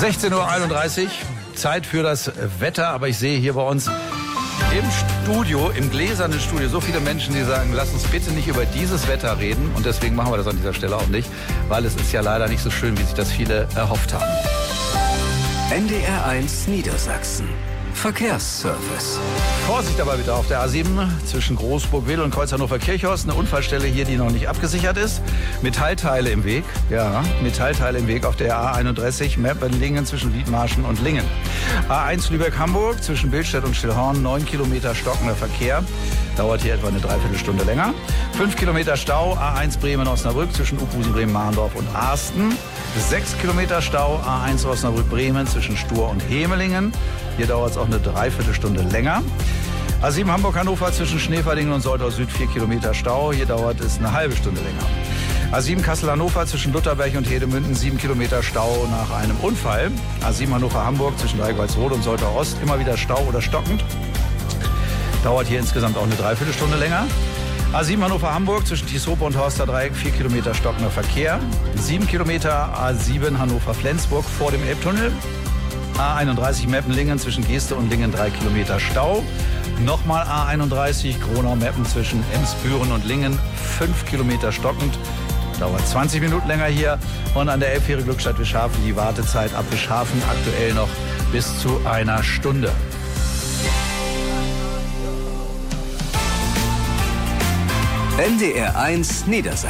16:31 Uhr, Zeit für das Wetter, aber ich sehe hier bei uns im Studio, im gläsernen Studio, so viele Menschen, die sagen, lass uns bitte nicht über dieses Wetter reden, und deswegen machen wir das an dieser Stelle auch nicht, weil es ist ja leider nicht so schön, wie sich das viele erhofft haben. NDR 1 Niedersachsen. Verkehrsservice. Vorsicht aber bitte auf der A7 zwischen Großburg-Wedel und Kreuz-Hannover-Kirchhorst. Eine Unfallstelle hier, die noch nicht abgesichert ist. Metallteile im Weg. Ja, Metallteile im Weg auf der A31 Meppen-Lingen zwischen Wiedmarschen und Lingen. A1 Lübeck-Hamburg zwischen Billstedt und Stillhorn. 9 Kilometer stockender Verkehr. Dauert hier etwa eine Dreiviertelstunde länger. 5 Kilometer Stau. A1 Bremen-Osnabrück zwischen Uphusen, Bremen-Mahndorf und Arsten. 6 Kilometer Stau. A1 Osnabrück-Bremen zwischen Stur und Hemelingen. Hier dauert es auch eine Dreiviertelstunde länger. A7 Hamburg-Hannover zwischen Schneeferdingen und Soldau Süd 4 Kilometer Stau. Hier dauert es eine halbe Stunde länger. A7 Kassel-Hannover zwischen Lutherberg und Hedemünden 7 Kilometer Stau nach einem Unfall. A7 Hannover-Hamburg zwischen Dreieckholzrode und Soldau Ost immer wieder Stau oder stockend. Dauert hier insgesamt auch eine Dreiviertelstunde länger. A7 Hannover-Hamburg zwischen Tieshope und Horster Dreieck 4 Kilometer stockender Verkehr. 7 Kilometer A7 Hannover-Flensburg vor dem Elbtunnel. A31 Meppen-Lingen zwischen Geeste und Lingen 3 Kilometer Stau. Nochmal A31 Gronau-Meppen zwischen Emsbüren und Lingen 5 Kilometer stockend. Dauert 20 Minuten länger hier. Und an der Elbfähre Glückstadt-Wischhafen die Wartezeit ab Wischhafen aktuell noch bis zu einer Stunde. NDR 1 Niedersachsen.